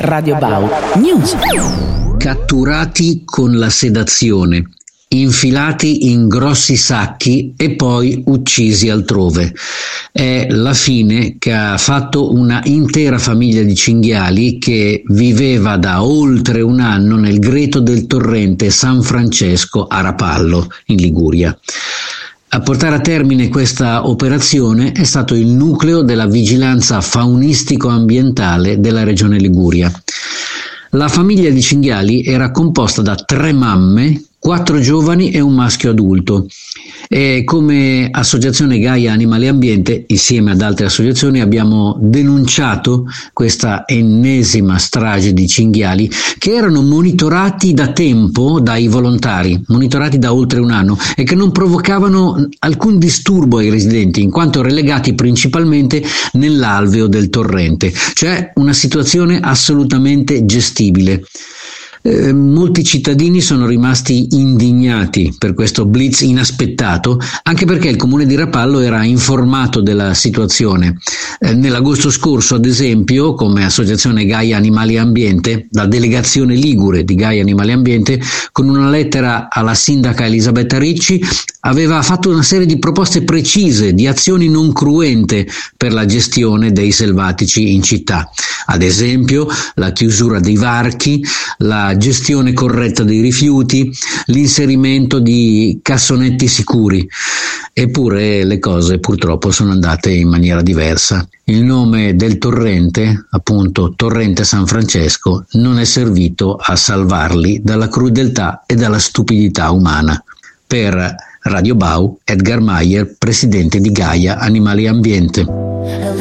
Radio Bau News. Catturati con la sedazione, infilati in grossi sacchi e poi uccisi altrove. È la fine che ha fatto una intera famiglia di cinghiali che viveva da oltre un anno nel greto del torrente San Francesco a Rapallo, in Liguria. A portare a termine questa operazione è stato il nucleo della vigilanza faunistico-ambientale della regione Liguria. La famiglia di cinghiali era composta da 3 mamme, 4 giovani e un maschio adulto. E come Associazione Gaia Animali e Ambiente, insieme ad altre associazioni, abbiamo denunciato questa ennesima strage di cinghiali che erano monitorati da tempo dai volontari, monitorati da oltre un anno, e che non provocavano alcun disturbo ai residenti, in quanto relegati principalmente nell'alveo del torrente, cioè una situazione assolutamente gestibile. Molti cittadini sono rimasti indignati per questo blitz inaspettato, anche perché il comune di Rapallo era informato della situazione. Nell'agosto scorso, ad esempio, come Associazione Gaia Animali e Ambiente, la delegazione ligure di Gaia Animali e Ambiente, con una lettera alla sindaca Elisabetta Ricci, aveva fatto una serie di proposte precise di azioni non cruente per la gestione dei selvatici in città. Ad esempio, la chiusura dei varchi, la gestione corretta dei rifiuti, l'inserimento di cassonetti sicuri. Eppure le cose purtroppo sono andate in maniera diversa. Il nome del torrente, appunto Torrente San Francesco, non è servito a salvarli dalla crudeltà e dalla stupidità umana. Per Radio Bau, Edgar Meyer, presidente di Gaia Animali e Ambiente.